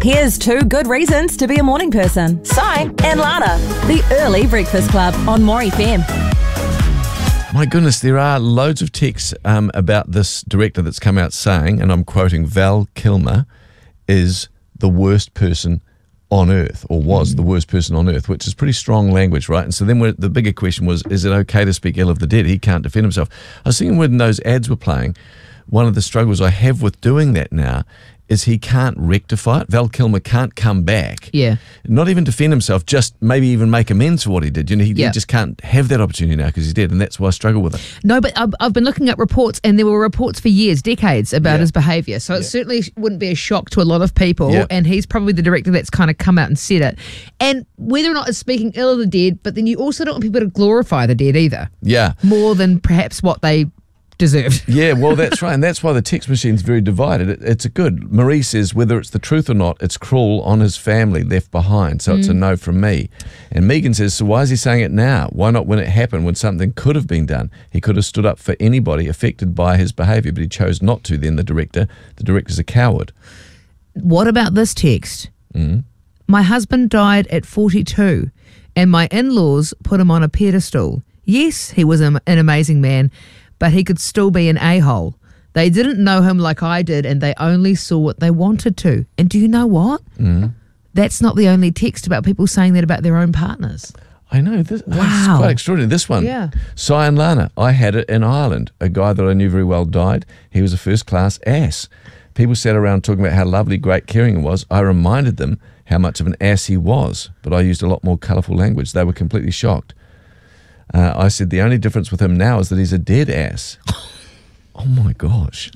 Here's 2 good reasons to be a morning person. Si and Lana, the Early Breakfast Club on More FM. My goodness, there are loads of texts about this director that's come out saying, and I'm quoting, Val Kilmer is the worst person on earth, or was the worst person on earth, which is pretty strong language, right? And so then the bigger question was, is it okay to speak ill of the dead? He can't defend himself. I was thinking when those ads were playing, one of the struggles I have with doing that now is he can't rectify it. Val Kilmer can't come back. Yeah. Not even defend himself, just maybe even make amends for what he did. You know, he just can't have that opportunity now because he's dead, and that's why I struggle with it. No, but I've been looking at reports, and there were reports for years, decades, about his behaviour. So it certainly wouldn't be a shock to a lot of people, and he's probably the director that's kind of come out and said it. And whether or not it's speaking ill of the dead, but then you also don't want people to glorify the dead either. Yeah. More than perhaps what they deserved. Yeah, well, that's right. And that's why the text machine's very divided. It's a good. Marie says, whether it's the truth or not, it's cruel on his family left behind. So it's a no from me. And Megan says, so why is he saying it now? Why not when it happened, when something could have been done? He could have stood up for anybody affected by his behaviour, but he chose not to then, the director. The director's a coward. What about this text? My husband died at 42 and my in-laws put him on a pedestal. Yes, he was an amazing man, but he could still be an a-hole. They didn't know him like I did, and they only saw what they wanted to. And do you know what? That's not the only text about people saying that about their own partners. I know. This is quite extraordinary. This one. Yeah. Si and Lana. I had it in Ireland. A guy that I knew very well died. He was a first-class ass. People sat around talking about how lovely, great, caring he was. I reminded them how much of an ass he was, but I used a lot more colourful language. They were completely shocked. I said the only difference with him now is that he's a dead ass. Oh my gosh.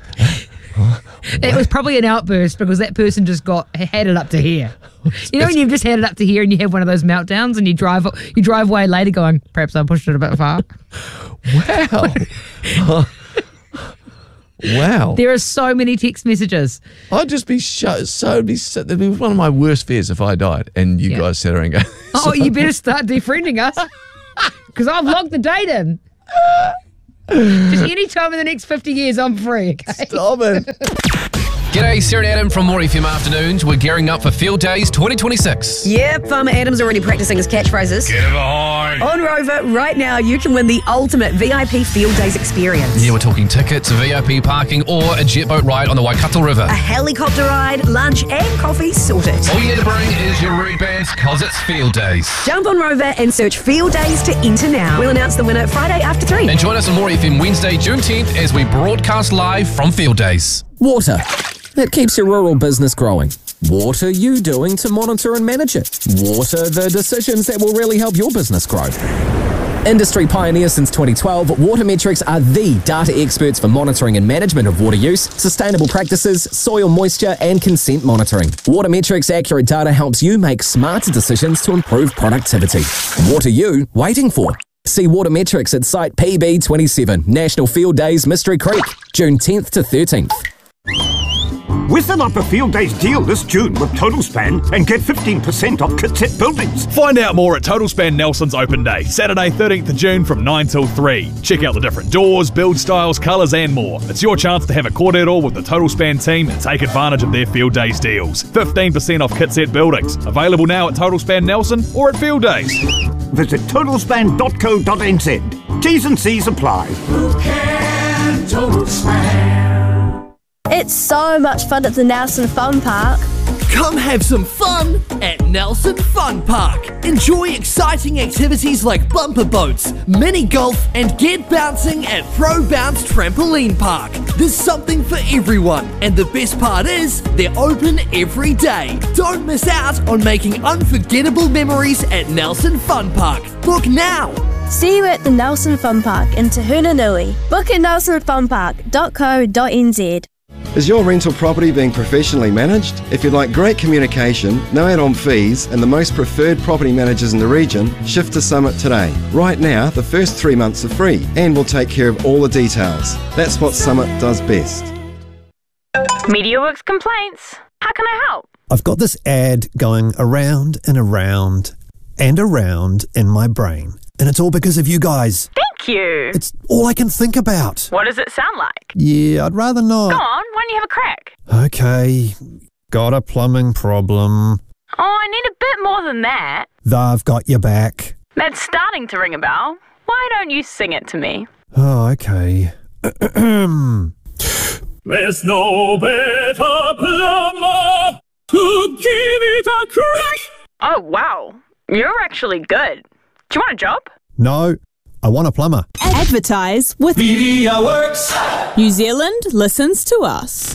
It was probably an outburst because that person just had it up to here. You know when you've just had it up to here and you have one of those meltdowns and you drive away later going, perhaps I pushed it a bit far. Wow. Wow. There are so many text messages. I'd just be it'd be one of my worst fears if I died and you guys sat around and go, oh, you better start defriending us. Because I've logged the date in. Just any time in the next 50 years, I'm free. Okay? Stop it. G'day, Sarah and Adam from More FM Afternoons. We're gearing up for Field Days 2026. Yep, Farmer Adam's already practicing his catchphrases. Get behind. On Rover, right now, you can win the ultimate VIP Field Days experience. Yeah, we're talking tickets, VIP parking, or a jet boat ride on the Waikato River. A helicopter ride, lunch, and coffee sorted. All you need to bring is your rude bands, cause it's Field Days. Jump on Rover and search Field Days to enter now. We'll announce the winner Friday after 3. And join us on More FM Wednesday, June 10th, as we broadcast live from Field Days. Water. It keeps your rural business growing. What are you doing to monitor and manage it? What are the decisions that will really help your business grow? Industry pioneer since 2012, Watermetrics are the data experts for monitoring and management of water use, sustainable practices, soil moisture, and consent monitoring. Watermetrics' accurate data helps you make smarter decisions to improve productivity. What are you waiting for? See Watermetrics at Site PB27, National Field Days, Mystery Creek, June 10th to 13th. Whistle up a Field Days deal this June with TotalSpan and get 15% off Kitset buildings. Find out more at TotalSpan Nelson's Open Day, Saturday 13th of June from 9 till 3. Check out the different doors, build styles, colours and more. It's your chance to have a kōrero with the TotalSpan team and take advantage of their Field Days deals. 15% off Kitset buildings. Available now at TotalSpan Nelson or at Field Days. Visit totalspan.co.nz. T's and C's apply. Who can TotalSpan? It's so much fun at the Nelson Fun Park. Come have some fun at Nelson Fun Park. Enjoy exciting activities like bumper boats, mini golf, and get bouncing at Pro Bounce Trampoline Park. There's something for everyone, and the best part is they're open every day. Don't miss out on making unforgettable memories at Nelson Fun Park. Book now. See you at the Nelson Fun Park in Te Hunanui. Book at nelsonfunpark.co.nz. Is your rental property being professionally managed? If you'd like great communication, no add-on fees, and the most preferred property managers in the region, shift to Summit today. Right now, the first 3 months are free, and we'll take care of all the details. That's what Summit does best. MediaWorks complaints. How can I help? I've got this ad going around and around and around in my brain, and it's all because of you guys. Thank you. It's all I can think about. What does it sound like? Yeah, I'd rather not. Go on, why don't you have a crack? Okay. got a plumbing problem. Oh, I need a bit more than that. They've got your back. That's starting to ring a bell. Why don't you sing it to me? Oh, okay. There's no better plumber to give it a crack. Oh, wow. You're actually good. Do you want a job? No, I want a plumber. Advertise with MediaWorks. New Zealand listens to us.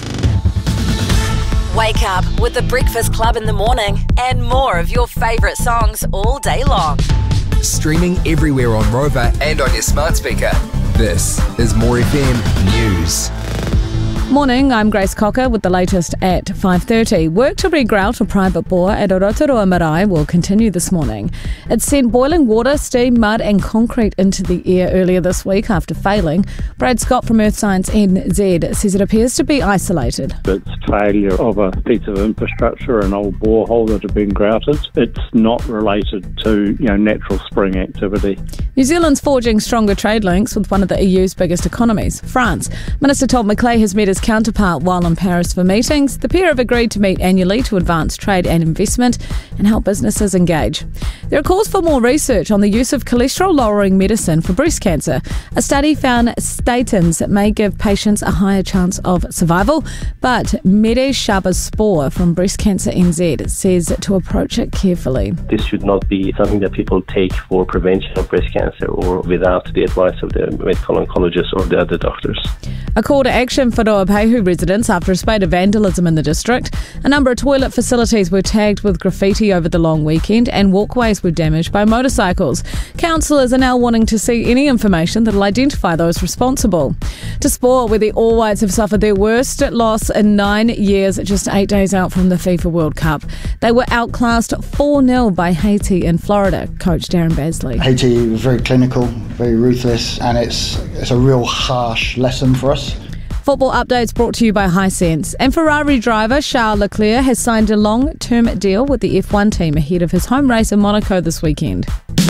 Wake up with the Breakfast Club in the morning and more of your favourite songs all day long. Streaming everywhere on Rover and on your smart speaker. This is More FM News. Morning, I'm Grace Cocker with the latest at 5:30. Work to regrout a private bore at Rotorua Marae will continue this morning. It sent boiling water, steam, mud and concrete into the air earlier this week after failing. Brad Scott from Earth Science NZ says it appears to be isolated. It's failure of a piece of infrastructure, an old borehole that had been grouted. It's not related to natural spring activity. New Zealand's forging stronger trade links with one of the EU's biggest economies, France. Minister Todd McClay has met his counterpart while in Paris for meetings. The pair have agreed to meet annually to advance trade and investment and help businesses engage. There are calls for more research on the use of cholesterol-lowering medicine for breast cancer. A study found statins may give patients a higher chance of survival, but Mede Shabaspor from Breast Cancer NZ says to approach it carefully. This should not be something that people take for prevention of breast cancer or without the advice of the medical oncologist or the other doctors. A call to action for Ruapehu residents after a spate of vandalism in the district. A number of toilet facilities were tagged with graffiti over the long weekend and walkways were damaged by motorcycles. Councillors are now wanting to see any information that will identify those responsible. To sport, where the All Whites have suffered their worst loss in 9 years, just 8 days out from the FIFA World Cup. They were outclassed 4-0 by Haiti in Florida. Coach Darren Basley. Haiti was very clinical, very ruthless, and it's a real harsh lesson for us. Football updates brought to you by Hisense. And Ferrari driver Charles Leclerc has signed a long-term deal with the F1 team ahead of his home race in Monaco this weekend.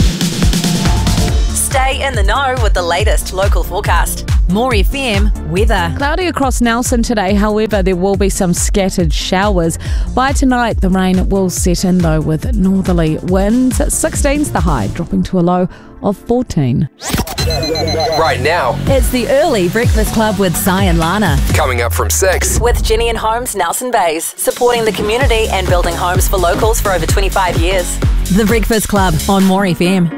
Stay in the know with the latest local forecast. More FM weather. Cloudy across Nelson today, however, there will be some scattered showers. By tonight, the rain will set in though with northerly winds. 16's the high, dropping to a low of 14. Right now, it's the Early Breakfast Club with Si and Lana. Coming up from 6. With Ginny and Homes Nelson Bays, supporting the community and building homes for locals for over 25 years. The Breakfast Club on More FM.